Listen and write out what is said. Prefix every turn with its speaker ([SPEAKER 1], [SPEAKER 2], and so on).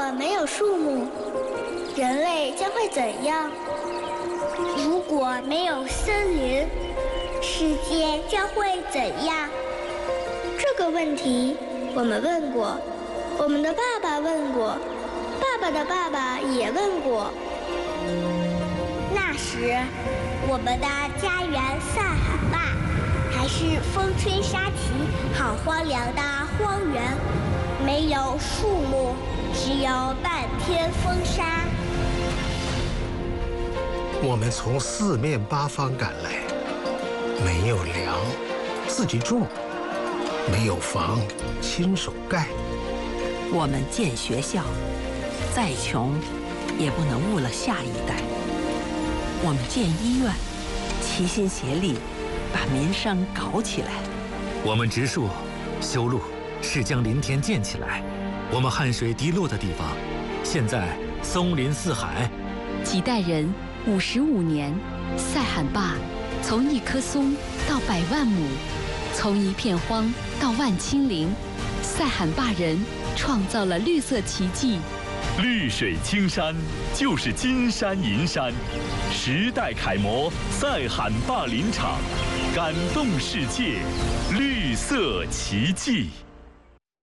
[SPEAKER 1] 没有树木，人类将会怎样？如果没有森林，世界将会怎样？这个问题我们问过，我们的爸爸问过，爸爸的爸爸也问过。那时，我们的家园塞罕坝还是风吹沙起、好荒凉的荒原，没有树木，只有漫天风沙。
[SPEAKER 2] 我们从四面八方赶来，没有粮，自己种；没有房，亲手盖。
[SPEAKER 3] 我们建学校，再穷也不能误了下一代。我们建医院，齐心协力把民生搞起来。
[SPEAKER 4] 我们植树、修路，是将林田建起来。我们汗水滴落的地方，现在松林四海。
[SPEAKER 5] 几代人55年，塞罕坝从1棵松到100万亩，从一片荒到万顷林，塞罕坝人创造了绿色奇迹。
[SPEAKER 6] 绿水青山就是金山银山，时代楷模塞罕坝林场，感动世界，绿色奇迹。